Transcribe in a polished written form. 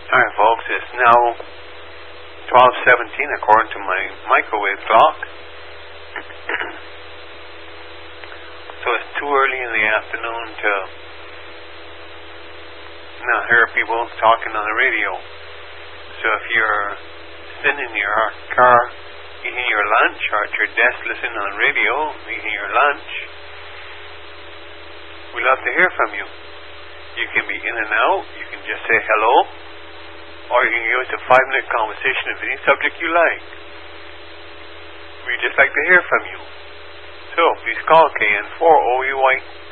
Alright folks, it's now 12:17 according to my microwave clock. So it's too early in the afternoon to hear people talking on the radio. So if you're sitting in your car eating your lunch, or at your desk listening on radio, eating your lunch, we love to hear from you. You can be in and out, you can just say hello, or you can give us a 5-minute conversation of any subject you like. We'd just like to hear from you. So please call KN4OEY